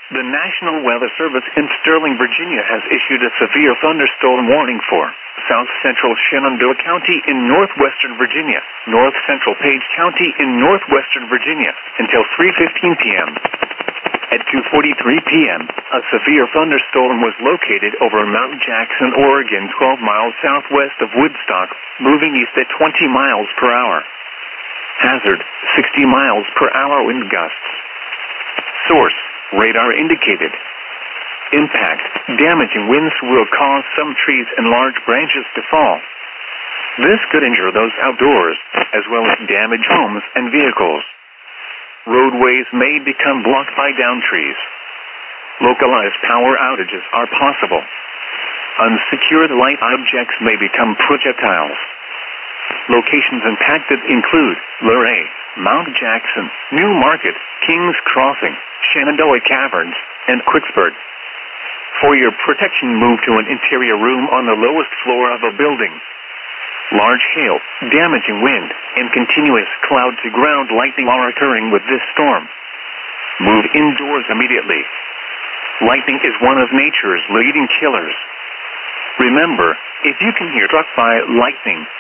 The National Weather Service in Sterling, Virginia has issued a severe thunderstorm warning for South Central Shenandoah County in northwestern Virginia, North Central Page County in northwestern Virginia, until 3:15 p.m. At 2:43 p.m., a severe thunderstorm was located over Mount Jackson, Oregon, 12 miles southwest of Woodstock, moving east at 20 miles per hour. Hazard, 60 miles per hour wind gusts. Source, radar indicated. Impact, damaging winds will cause some trees and large branches to fall. This could injure those outdoors, as well as damage homes and vehicles. Roadways may become blocked by downed trees. Localized power outages are possible. Unsecured light objects may become projectiles. Locations impacted include Luray, Mount Jackson, New Market, Kings Crossing, Shenandoah Caverns, and Quicksburg. For your protection, move to an interior room on the lowest floor of a building. Large hail, damaging wind, and continuous cloud-to-ground lightning are occurring with this storm. Move indoors immediately. Lightning is one of nature's leading killers. Remember, if you can hear struck by lightning,